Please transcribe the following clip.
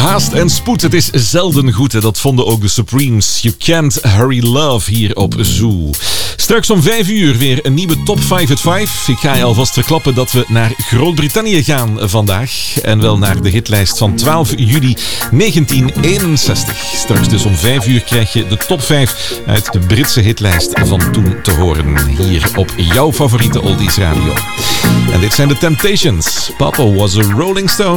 Haast en spoed, het is zelden goed. Hè? Dat vonden ook de Supremes. You Can't Hurry Love hier op Zoo. Straks om 5 uur weer een nieuwe Top 5 at 5. Ik ga je alvast verklappen dat we naar Groot-Brittannië gaan vandaag. En wel naar de hitlijst van 12 juli 1961. Straks dus om 5 uur krijg je de top 5 uit de Britse hitlijst van toen te horen. Hier op jouw favoriete Oldies Radio. En dit zijn de Temptations. Papa was a Rolling Stone.